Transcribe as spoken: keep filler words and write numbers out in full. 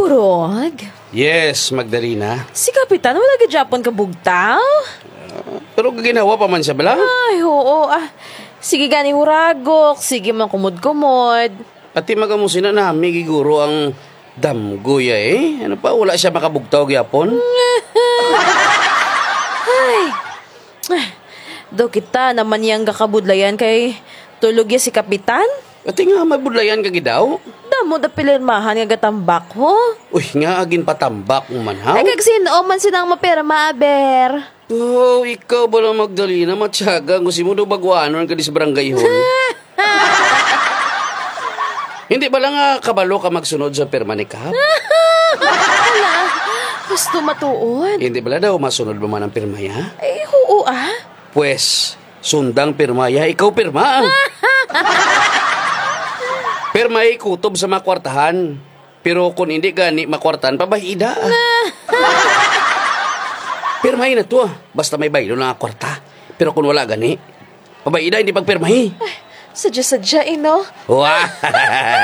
Murog? Yes, Magdalena. Si Kapitan wala ka Japon ka bugtaw? Pero ginawa pa man siya bala. Ay, oo ah. Sige gani huragok, sige man kumod-kumod. Ati magamusina na migiguro ang damgoya eh. Ano pa, wala siya makabugtaw gyapon. Ay. Do kita naman yang kakabudlayan kay tulog ya si Kapitan. Ati nga mabudlayan ka gidaw. Damo da pilirmahan nga gatambak ho. Uy, nga agin patambak mo man ha. Ay kagsino man sinang mapera maaber. Oh, ikaw ba lang Magdalena? Matyaga, gusto mo daw bagwanon ka di sa barangay hall. Hindi ba lang nga kabalo ka magsunod sa perma ni Kap? Hala, gusto matuod. Hindi ba daw masunod ba man ang pirmaya? Ay, oo ah. Pues, sundang pirmaya, ikaw pirma. Pirmay kutob sa makwartahan. Pero kung hindi gani makwartahan, pabahida. Pirmahin na to, basta may baylo na kwarta. Pero kung wala gani, pabahida hindi pagpirmahi. Sadya-sadya, eh, no? Wah!